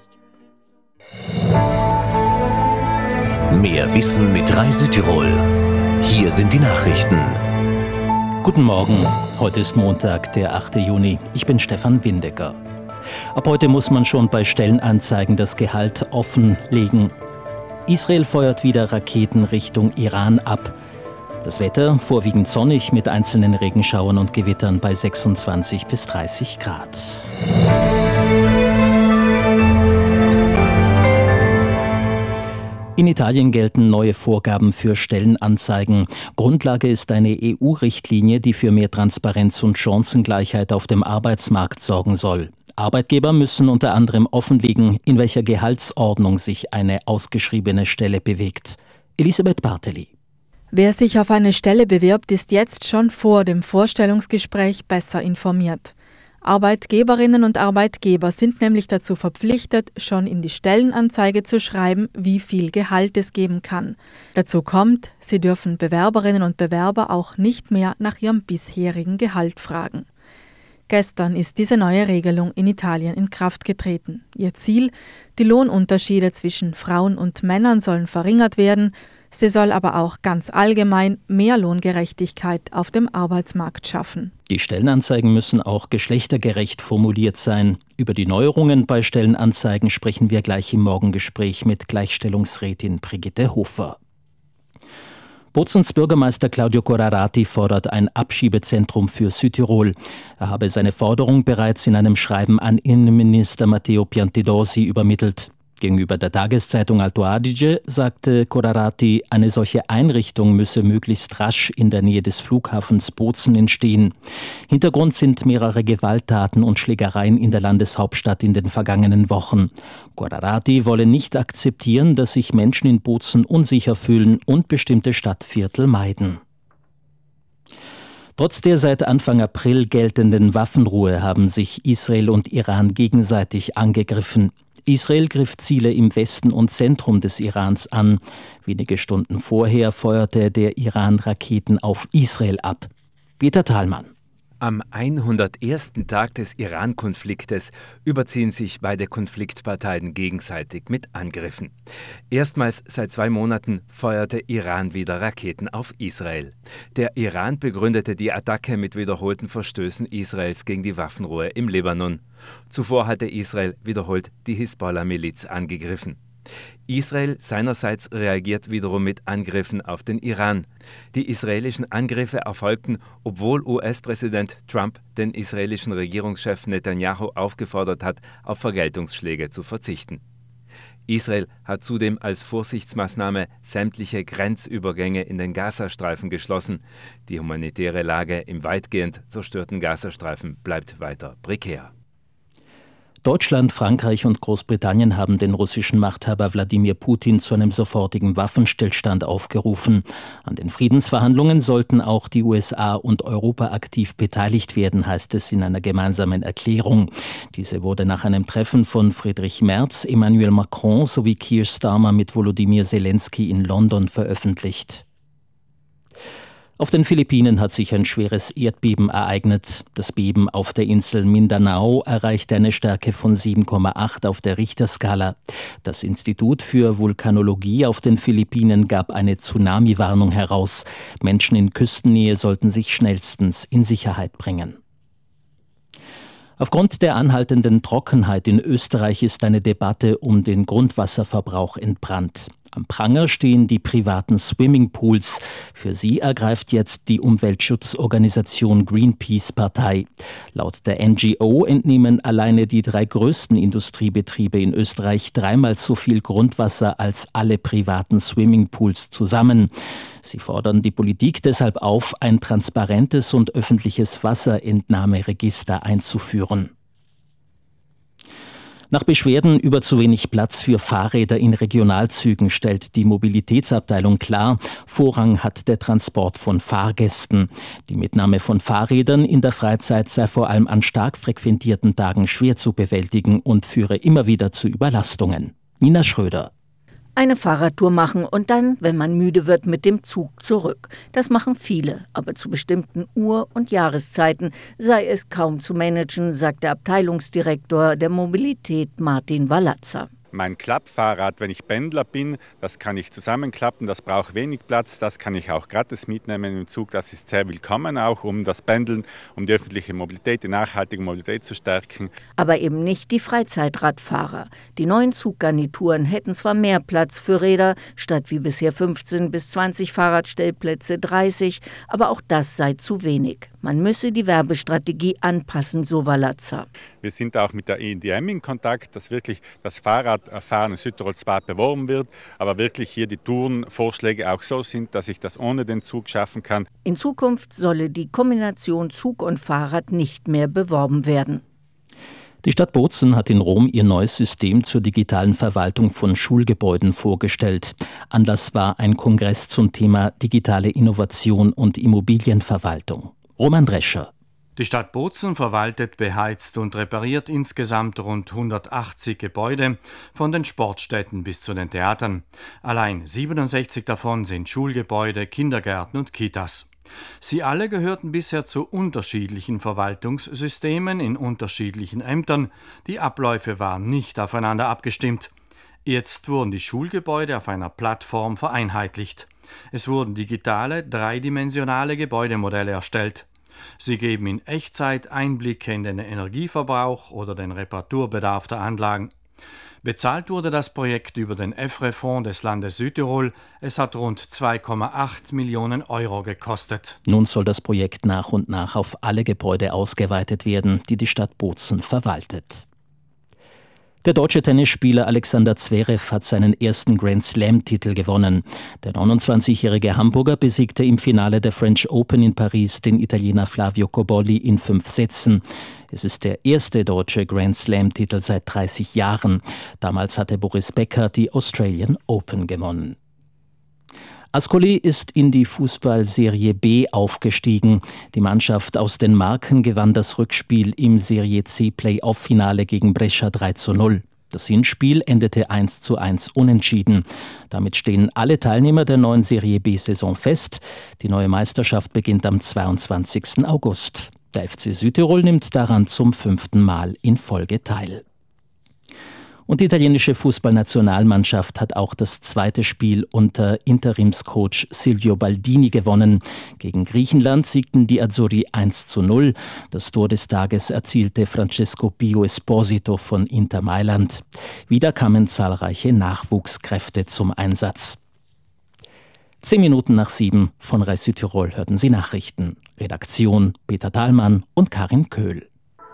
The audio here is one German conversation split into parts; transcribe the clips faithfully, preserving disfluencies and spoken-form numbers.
Mehr Wissen mit Rai Südtirol. Hier sind die Nachrichten. Guten Morgen, heute ist Montag, der achte Juni. Ich bin Stefan Windecker. Ab heute muss man schon bei Stellenanzeigen das Gehalt offenlegen. Israel feuert wieder Raketen Richtung Iran ab. Das Wetter vorwiegend sonnig mit einzelnen Regenschauern und Gewittern bei sechsundzwanzig bis dreißig Grad. In Italien gelten neue Vorgaben für Stellenanzeigen. Grundlage ist eine E U-Richtlinie, die für mehr Transparenz und Chancengleichheit auf dem Arbeitsmarkt sorgen soll. Arbeitgeber müssen unter anderem offenlegen, in welcher Gehaltsordnung sich eine ausgeschriebene Stelle bewegt. Elisabeth Barteli. Wer sich auf eine Stelle bewirbt, ist jetzt schon vor dem Vorstellungsgespräch besser informiert. Arbeitgeberinnen und Arbeitgeber sind nämlich dazu verpflichtet, schon in die Stellenanzeige zu schreiben, wie viel Gehalt es geben kann. Dazu kommt, sie dürfen Bewerberinnen und Bewerber auch nicht mehr nach ihrem bisherigen Gehalt fragen. Gestern ist diese neue Regelung in Italien in Kraft getreten. Ihr Ziel, die Lohnunterschiede zwischen Frauen und Männern sollen verringert werden. Sie soll aber auch ganz allgemein mehr Lohngerechtigkeit auf dem Arbeitsmarkt schaffen. Die Stellenanzeigen müssen auch geschlechtergerecht formuliert sein. Über die Neuerungen bei Stellenanzeigen sprechen wir gleich im Morgengespräch mit Gleichstellungsrätin Brigitte Hofer. Bozens Bürgermeister Claudio Corrarati fordert ein Abschiebezentrum für Südtirol. Er habe seine Forderung bereits in einem Schreiben an Innenminister Matteo Piantedosi übermittelt. Gegenüber der Tageszeitung Alto Adige sagte Corrarati, eine solche Einrichtung müsse möglichst rasch in der Nähe des Flughafens Bozen entstehen. Hintergrund sind mehrere Gewalttaten und Schlägereien in der Landeshauptstadt in den vergangenen Wochen. Corrarati wolle nicht akzeptieren, dass sich Menschen in Bozen unsicher fühlen und bestimmte Stadtviertel meiden. Trotz der seit Anfang April geltenden Waffenruhe haben sich Israel und Iran gegenseitig angegriffen. Israel griff Ziele im Westen und Zentrum des Irans an. Wenige Stunden vorher feuerte der Iran Raketen auf Israel ab. Peter Thalmann. Am hundertersten Tag des Iran-Konfliktes überziehen sich beide Konfliktparteien gegenseitig mit Angriffen. Erstmals seit zwei Monaten feuerte Iran wieder Raketen auf Israel. Der Iran begründete die Attacke mit wiederholten Verstößen Israels gegen die Waffenruhe im Libanon. Zuvor hatte Israel wiederholt die Hisbollah-Miliz angegriffen. Israel seinerseits reagiert wiederum mit Angriffen auf den Iran. Die israelischen Angriffe erfolgten, obwohl U S-Präsident Trump den israelischen Regierungschef Netanyahu aufgefordert hat, auf Vergeltungsschläge zu verzichten. Israel hat zudem als Vorsichtsmaßnahme sämtliche Grenzübergänge in den Gazastreifen geschlossen. Die humanitäre Lage im weitgehend zerstörten Gazastreifen bleibt weiter prekär. Deutschland, Frankreich und Großbritannien haben den russischen Machthaber Wladimir Putin zu einem sofortigen Waffenstillstand aufgerufen. An den Friedensverhandlungen sollten auch die U S A und Europa aktiv beteiligt werden, heißt es in einer gemeinsamen Erklärung. Diese wurde nach einem Treffen von Friedrich Merz, Emmanuel Macron sowie Keir Starmer mit Volodymyr Zelensky in London veröffentlicht. Auf den Philippinen hat sich ein schweres Erdbeben ereignet. Das Beben auf der Insel Mindanao erreichte eine Stärke von sieben Komma acht auf der Richterskala. Das Institut für Vulkanologie auf den Philippinen gab eine Tsunami-Warnung heraus. Menschen in Küstennähe sollten sich schnellstens in Sicherheit bringen. Aufgrund der anhaltenden Trockenheit in Österreich ist eine Debatte um den Grundwasserverbrauch entbrannt. Am Pranger stehen die privaten Swimmingpools. Für sie ergreift jetzt die Umweltschutzorganisation Greenpeace Partei. Laut der N G O entnehmen alleine die drei größten Industriebetriebe in Österreich dreimal so viel Grundwasser als alle privaten Swimmingpools zusammen. Sie fordern die Politik deshalb auf, ein transparentes und öffentliches Wasserentnahmeregister einzuführen. Nach Beschwerden über zu wenig Platz für Fahrräder in Regionalzügen stellt die Mobilitätsabteilung klar, Vorrang hat der Transport von Fahrgästen. Die Mitnahme von Fahrrädern in der Freizeit sei vor allem an stark frequentierten Tagen schwer zu bewältigen und führe immer wieder zu Überlastungen. Nina Schröder. Eine Fahrradtour machen und dann, wenn man müde wird, mit dem Zug zurück. Das machen viele, aber zu bestimmten Uhr- und Jahreszeiten sei es kaum zu managen, sagt der Abteilungsdirektor der Mobilität Martin Wallatzer. Mein Klappfahrrad, wenn ich Pendler bin, das kann ich zusammenklappen, das braucht wenig Platz, das kann ich auch gratis mitnehmen im Zug. Das ist sehr willkommen auch, um das Pendeln, um die öffentliche Mobilität, die nachhaltige Mobilität zu stärken. Aber eben nicht die Freizeitradfahrer. Die neuen Zuggarnituren hätten zwar mehr Platz für Räder, statt wie bisher fünfzehn bis zwanzig Fahrradstellplätze dreißig, aber auch das sei zu wenig. Man müsse die Werbestrategie anpassen, so Wallatzer. Wir sind auch mit der E D M in Kontakt, dass wirklich das Fahrradfahren in Südtirols Bad beworben wird, aber wirklich hier die Tourenvorschläge auch so sind, dass ich das ohne den Zug schaffen kann. In Zukunft solle die Kombination Zug und Fahrrad nicht mehr beworben werden. Die Stadt Bozen hat in Rom ihr neues System zur digitalen Verwaltung von Schulgebäuden vorgestellt. Anlass war ein Kongress zum Thema digitale Innovation und Immobilienverwaltung. Roman Drescher. Die Stadt Bozen verwaltet, beheizt und repariert insgesamt rund hundertachtzig Gebäude, von den Sportstätten bis zu den Theatern. Allein siebenundsechzig davon sind Schulgebäude, Kindergärten und Kitas. Sie alle gehörten bisher zu unterschiedlichen Verwaltungssystemen in unterschiedlichen Ämtern. Die Abläufe waren nicht aufeinander abgestimmt. Jetzt wurden die Schulgebäude auf einer Plattform vereinheitlicht. Es wurden digitale, dreidimensionale Gebäudemodelle erstellt. Sie geben in Echtzeit Einblicke in den Energieverbrauch oder den Reparaturbedarf der Anlagen. Bezahlt wurde das Projekt über den E F R E-Fonds des Landes Südtirol. Es hat rund zwei Komma acht Millionen Euro gekostet. Nun soll das Projekt nach und nach auf alle Gebäude ausgeweitet werden, die die Stadt Bozen verwaltet. Der deutsche Tennisspieler Alexander Zverev hat seinen ersten Grand-Slam-Titel gewonnen. Der neunundzwanzigjährige Hamburger besiegte im Finale der French Open in Paris den Italiener Flavio Cobolli in fünf Sätzen. Es ist der erste deutsche Grand-Slam-Titel seit dreißig Jahren. Damals hatte Boris Becker die Australian Open gewonnen. Ascoli ist in die Fußball-Serie B aufgestiegen. Die Mannschaft aus den Marken gewann das Rückspiel im Serie C Play-Off-Finale gegen Brescia drei zu null. Das Hinspiel endete eins zu eins unentschieden. Damit stehen alle Teilnehmer der neuen Serie B-Saison fest. Die neue Meisterschaft beginnt am zweiundzwanzigsten August. Der F C Südtirol nimmt daran zum fünften Mal in Folge teil. Und die italienische Fußballnationalmannschaft hat auch das zweite Spiel unter Interimscoach Silvio Baldini gewonnen. Gegen Griechenland siegten die Azzurri eins zu null. Das Tor des Tages erzielte Francesco Pio Esposito von Inter Mailand. Wieder kamen zahlreiche Nachwuchskräfte zum Einsatz. Zehn Minuten nach sieben von Rai Südtirol hörten Sie Nachrichten. Redaktion Peter Thalmann und Karin Köhl.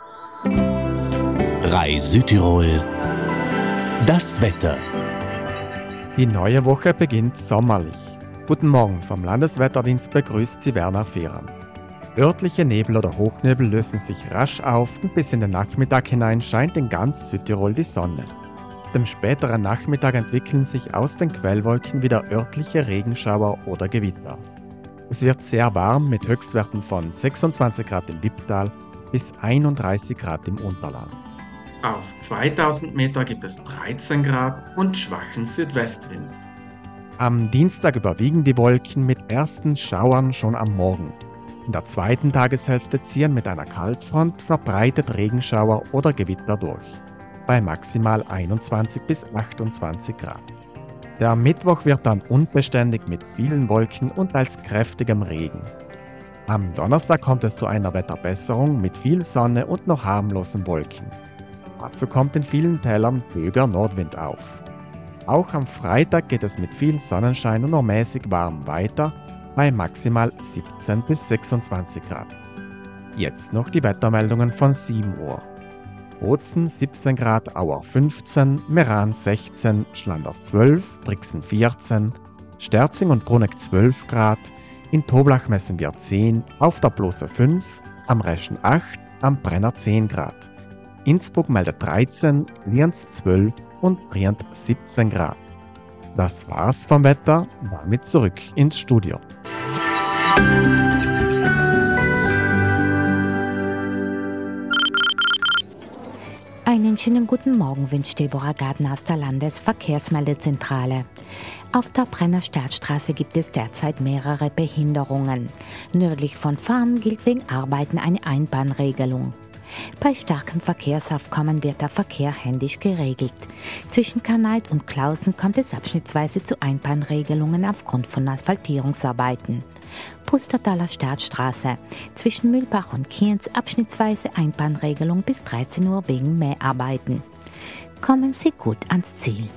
Rai Südtirol. Das Wetter. Die neue Woche beginnt sommerlich. Guten Morgen, vom Landeswetterdienst begrüßt Sie Werner Fehrand. Örtliche Nebel oder Hochnebel lösen sich rasch auf und bis in den Nachmittag hinein scheint in ganz Südtirol die Sonne. Dem späteren Nachmittag entwickeln sich aus den Quellwolken wieder örtliche Regenschauer oder Gewitter. Es wird sehr warm mit Höchstwerten von sechsundzwanzig Grad im Wipptal bis einunddreißig Grad im Unterland. Auf zweitausend Meter gibt es dreizehn Grad und schwachen Südwestwind. Am Dienstag überwiegen die Wolken mit ersten Schauern schon am Morgen. In der zweiten Tageshälfte ziehen mit einer Kaltfront verbreitet Regenschauer oder Gewitter durch. Bei maximal einundzwanzig bis achtundzwanzig Grad. Der Mittwoch wird dann unbeständig mit vielen Wolken und als kräftigem Regen. Am Donnerstag kommt es zu einer Wetterbesserung mit viel Sonne und noch harmlosen Wolken. Dazu kommt in vielen Tälern böiger Nordwind auf. Auch am Freitag geht es mit viel Sonnenschein und nur mäßig warm weiter, bei maximal siebzehn bis sechsundzwanzig Grad. Jetzt noch die Wettermeldungen von sieben Uhr. Bozen siebzehn Grad, Auer fünfzehn, Meran sechzehn, Schlanders zwölf, Brixen vierzehn, Sterzing und Bruneck zwölf Grad, in Toblach messen wir zehn, auf der Blose fünf, am Reschen acht, am Brenner zehn Grad. Innsbruck meldet dreizehn, Lienz zwölf und Brienz siebzehn Grad. Das war's vom Wetter, damit zurück ins Studio. Einen Einen schönen guten Morgen wünscht Deborah Gardner aus der Landesverkehrsmeldezentrale. Auf der Brenner Stadtstraße gibt es derzeit mehrere Behinderungen. Nördlich von Farn gilt wegen Arbeiten eine Einbahnregelung. Bei starkem Verkehrsaufkommen wird der Verkehr händisch geregelt. Zwischen Kanait und Klausen kommt es abschnittsweise zu Einbahnregelungen aufgrund von Asphaltierungsarbeiten. Pustertaler Stadtstraße. Zwischen Mühlbach und Kienz abschnittsweise Einbahnregelung bis dreizehn Uhr wegen Mäharbeiten. Kommen Sie gut ans Ziel.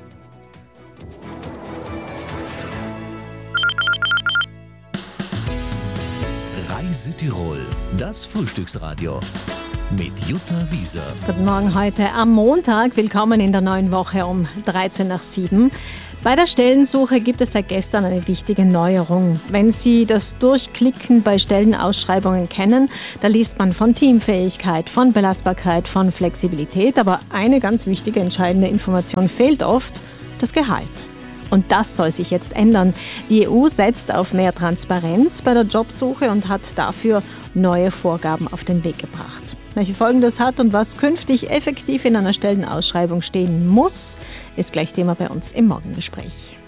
Reise Tirol, das Frühstücksradio. Mit Jutta Wieser. Guten Morgen heute am Montag. Willkommen in der neuen Woche um dreizehn nach sieben. Bei der Stellensuche gibt es seit gestern eine wichtige Neuerung. Wenn Sie das Durchklicken bei Stellenausschreibungen kennen, da liest man von Teamfähigkeit, von Belastbarkeit, von Flexibilität. Aber eine ganz wichtige, entscheidende Information fehlt oft: das Gehalt. Und das soll sich jetzt ändern. Die E U setzt auf mehr Transparenz bei der Jobsuche und hat dafür neue Vorgaben auf den Weg gebracht. Welche Folgen das hat und was künftig effektiv in einer Stellenausschreibung stehen muss, ist gleich Thema bei uns im Morgengespräch.